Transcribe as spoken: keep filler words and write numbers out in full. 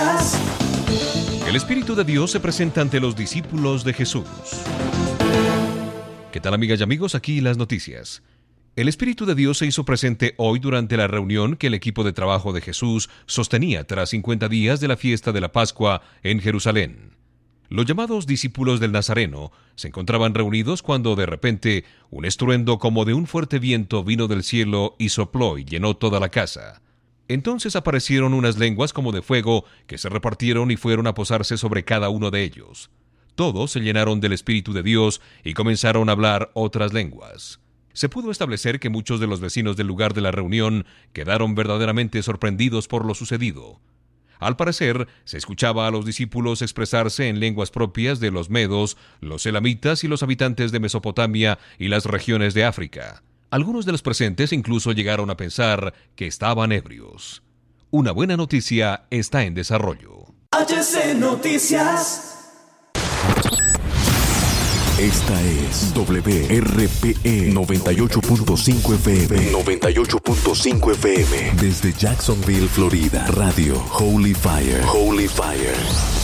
El Espíritu de Dios se presenta ante los discípulos de Jesús. ¿Qué tal, amigas y amigos? Aquí las noticias. El Espíritu de Dios se hizo presente hoy durante la reunión que el equipo de trabajo de Jesús sostenía tras cincuenta días de la fiesta de la Pascua en Jerusalén. Los llamados discípulos del Nazareno se encontraban reunidos cuando de repente un estruendo como de un fuerte viento vino del cielo y sopló y llenó toda la casa. Entonces aparecieron unas lenguas como de fuego que se repartieron y fueron a posarse sobre cada uno de ellos. Todos se llenaron del Espíritu de Dios y comenzaron a hablar otras lenguas. Se pudo establecer que muchos de los vecinos del lugar de la reunión quedaron verdaderamente sorprendidos por lo sucedido. Al parecer, se escuchaba a los discípulos expresarse en lenguas propias de los medos, los elamitas y los habitantes de Mesopotamia y las regiones de África. Algunos de los presentes incluso llegaron a pensar que estaban ebrios. Una buena noticia está en desarrollo. H C Noticias. Esta es W R P E noventa y ocho punto cinco F M. noventa y ocho punto cinco F M. Desde Jacksonville, Florida. Radio Holy Fire. Holy Fire.